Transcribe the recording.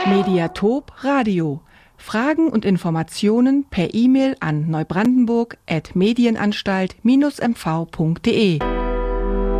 Mediatop Radio. Fragen und Informationen per E-Mail an neubrandenburg@medienanstalt-mv.de.